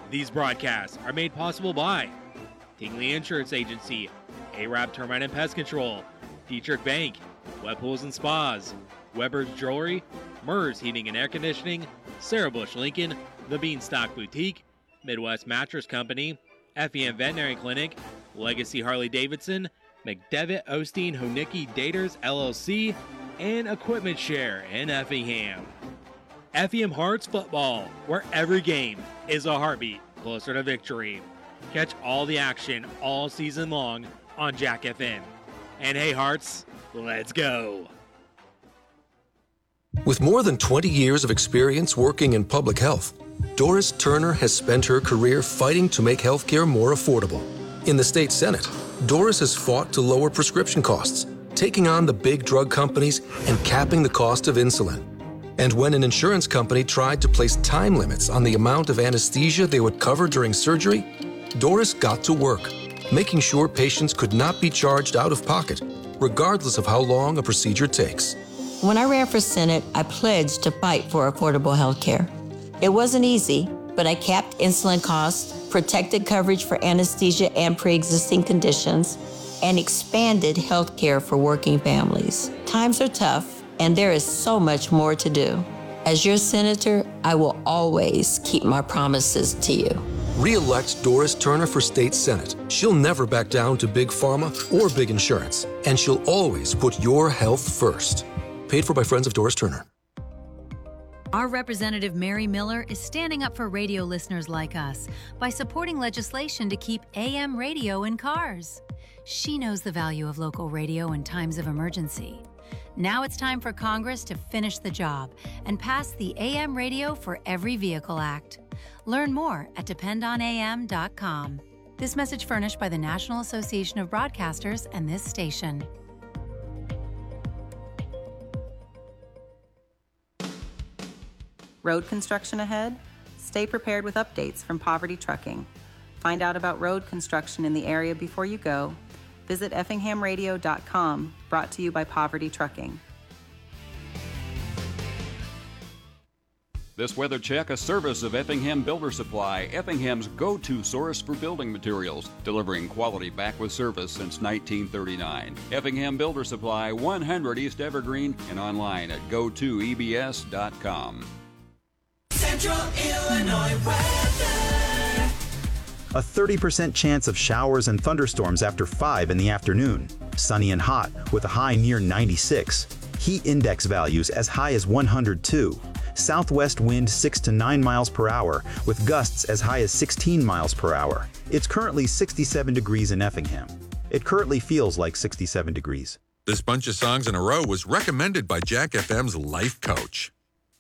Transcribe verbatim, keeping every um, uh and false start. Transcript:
These broadcasts are made possible by Tingley Insurance Agency, A-Rab Termite and Pest Control, Dietrich Bank, Wet Pools and Spas, Weber's Jewelry, Mers Heating and Air Conditioning, Sarah Bush Lincoln, The Beanstalk Boutique, Midwest Mattress Company, F E M Veterinary Clinic, Legacy Harley-Davidson, McDevitt Osteen Honicki Daters L L C, and Equipment Share in Effingham. F E M Hearts Football, where every game is a heartbeat closer to victory. Catch all the action all season long on Jack F M. And hey Hearts, let's go! With more than twenty years of experience working in public health, Doris Turner has spent her career fighting to make healthcare more affordable. In the state Senate, Doris has fought to lower prescription costs, taking on the big drug companies and capping the cost of insulin. And when an insurance company tried to place time limits on the amount of anesthesia they would cover during surgery, Doris got to work, making sure patients could not be charged out of pocket, regardless of how long a procedure takes. When I ran for Senate, I pledged to fight for affordable health care. It wasn't easy, but I capped insulin costs, protected coverage for anesthesia and pre-existing conditions, and expanded health care for working families. Times are tough, and there is so much more to do. As your senator, I will always keep my promises to you. Re-elect Doris Turner for state Senate. She'll never back down to big pharma or big insurance, and she'll always put your health first. Paid for by Friends of Doris Turner. Our Representative Mary Miller is standing up for radio listeners like us by supporting legislation to keep A M radio in cars. She knows the value of local radio in times of emergency. Now it's time for Congress to finish the job and pass the A M Radio for Every Vehicle Act. Learn more at depend on A M dot com. This message furnished by the National Association of Broadcasters and this station. Road construction ahead? Stay prepared with updates from Poverty Trucking. Find out about road construction in the area before you go. Visit effingham radio dot com, brought to you by Poverty Trucking. This weather check, a service of Effingham Builder Supply, Effingham's go-to source for building materials, delivering quality back with service since nineteen thirty-nine. Effingham Builder Supply, one hundred East Evergreen, and online at go to e b s dot com. Central Illinois weather. A thirty percent chance of showers and thunderstorms after five in the afternoon. Sunny and hot with a high near ninety-six. Heat index values as high as one hundred two. Southwest wind six to nine miles per hour with gusts as high as sixteen miles per hour. It's currently sixty-seven degrees in Effingham. It currently feels like sixty-seven degrees. This bunch of songs in a row was recommended by Jack F M's Life Coach.